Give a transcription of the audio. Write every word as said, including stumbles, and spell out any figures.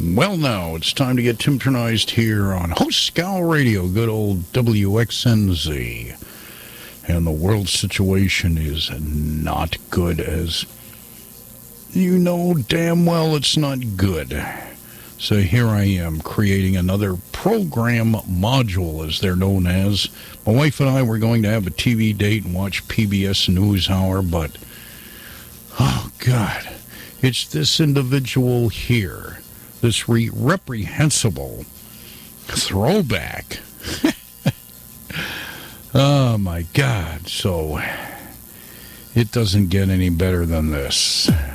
Well, now it's time to get Timtronized here on Host Scowl Radio, good old W X N Z. And the world situation is not good, as you know damn well it's not good. So here I am creating another program module, as they're known as. My wife and I were going to have a T V date and watch P B S NewsHour, but, oh God, it's this individual here, this re- reprehensible throwback. Oh, my God. So it doesn't get any better than this.